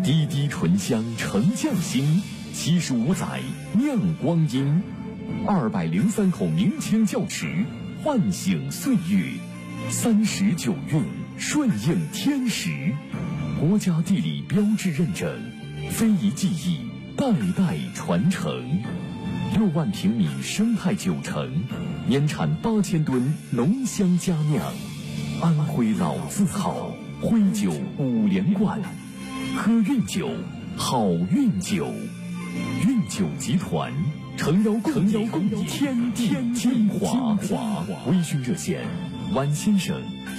滴滴醇香沉匠心，75载酿光阴，203口明清窖池，唤醒岁月，39韵顺应天时，国家地理标志认证，非遗技艺代代传承，6万平米生态酒城，年产8000吨浓香佳酿，安徽老字号，徽酒5连冠，喝韵酒，好运酒，韵酒集团诚邀共饮天地精华。微醺热线，晚先生